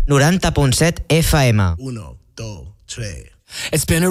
90.7 FM. 1, 2, 3. It's been a